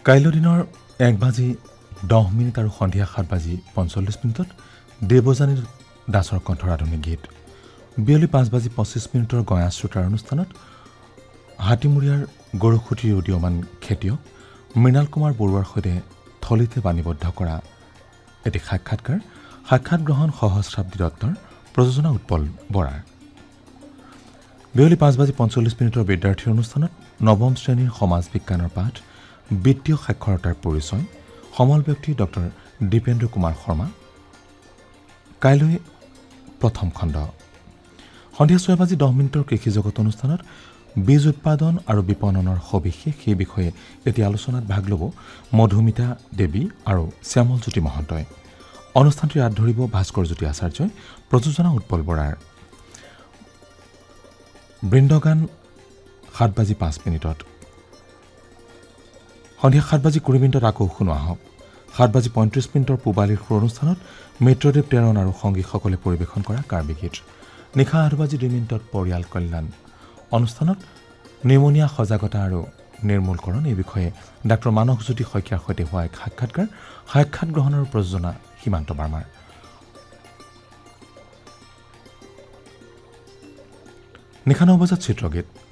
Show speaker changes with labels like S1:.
S1: কাইলৈৰ দিনৰ 1:10 আৰু সন্ধিয়া 7:45 দেৱযানী দাসৰ কণ্ঠৰ আধুনিক গীত। বিয়লি 5:25 গঞা শ্ৰোতাৰ অনুষ্ঠানত হাতীমূৰীয়াৰ গৰুসুঁতিৰ উদীয়মান খেতিয়ক মৃণাল কুমাৰ বৰুৱাৰ সৈতে থলিতে বাণীবদ্ধ কৰা এটি সাক্ষাৎ গ্ৰহণ সহস্ৰাব্দী দত্তৰ, প্ৰযোজনা উৎপল বৰাৰ। বিয়লি 5:45 বিদ্যাৰ্থীৰ অনুষ্ঠানত নৱম শ্ৰেণীৰ সমাজ বিজ্ঞানৰ পাঠ বিত্তীয় সাক্ষৰতাৰ পৰিচয়, সমল ব্যক্তি ডক্টৰ দীপেন্দ্ৰ কুমাৰ শৰ্মা। কাইলৈ প্ৰথম খণ্ড। সন্ধিয়া 6:10 কৃষি জগত অনুষ্ঠানত বীজ উৎপাদন আৰু বিপণনৰ সবিশেষ, সেই বিষয়ে এটি আলোচনাত ভাগ ল'ব মধুমিতা দেৱী আৰু শ্যামলজ্যোতি মহন্তই। অনুষ্ঠানটি হাত ধৰিব ভাস্কৰ জ্যোতি আচাৰ্যই, প্ৰযোজনা উৎপল বৰাৰ। বৃন্দগান 7:05। সন্ধিয়া 7:20 আকৌ শুনোৱা হওক। 7:35 পূবালীৰ সুৰ অনুষ্ঠানত মিত্ৰদেৱ তেৰণ আৰু সংগীসকলে পৰিৱেশন কৰা কাৰ্বি গীত। নিশা 8:02 পৰিয়াল কল্যাণ অনুষ্ঠানত নিউমনিয়া সজাগতা আৰু নিৰ্মূলকৰণ, এই বিষয়ে ডাঃ মানসজ্যোতি শইকীয়াৰ সৈতে হোৱা এক সাক্ষাৎ গ্ৰহণৰ প্ৰযোজনা সীমান্ত বাৰ্মাৰ। নিশা 9 বজাত চিত্ৰগীত।